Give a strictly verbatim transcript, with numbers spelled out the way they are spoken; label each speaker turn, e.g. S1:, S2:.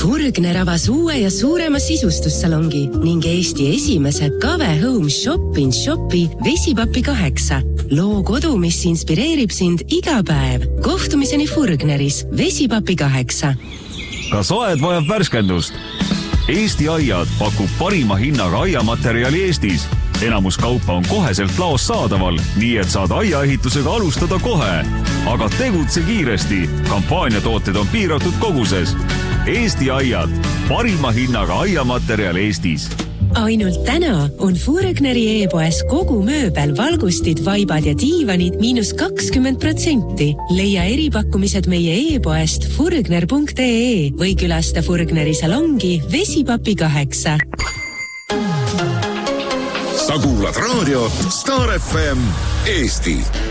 S1: Furgner avas uue ja suurema sisustussalongi ning Eesti esimese Kave Home Shop in Shopi Vesipapi kaheksa. Loo kodu, mis inspireerib sind iga päev. Kohtumiseni Furgneris Vesipapi kaheksa.
S2: Kas aed vajab värskendust? Eesti Aiad pakub parima hinnaga aiamaterjali Eestis. Enamus kaupa on koheselt laos saadaval, nii et saad aiaehitusega alustada kohe. Aga tegutse kiiresti. Kampaaniatooted on piiratud koguses. Eesti Aiad, parima hinnaga aiamaterjal Eestis.
S1: Ainult täna on Furgneri e-poes kogu mööbel, valgustid, vaibad ja diivanid miinus kakskümmend protsenti. Leia eripakkumised meie e-poest furgner punkt ee või külasta Furgneri salongi Vesipapi kaheksa.
S3: Sa kuulad raadiot Star F M Eesti.